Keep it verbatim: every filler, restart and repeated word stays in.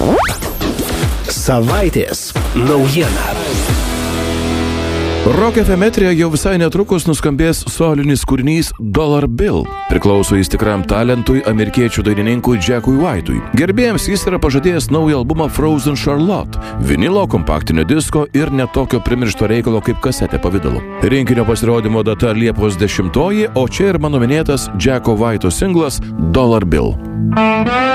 Savaitės naujiena. Rock F M eteryje jau visai netrukus nuskambės solinis kūrinys Dollar Bill. Priklauso jis tikram talentui, amerikiečių dainininkui Jackui White'ui. Gerbėjams jis yra pažadėjęs naują albumą Frozen Charlotte, vinilo, kompaktinio disko ir netokio primiršto reikalo kaip kasetė pavidalu. Rinkinio pasirodymo data Liepos dešimtoji, o čia ir mano minėtas Jacko White'o singlas Dollar Bill.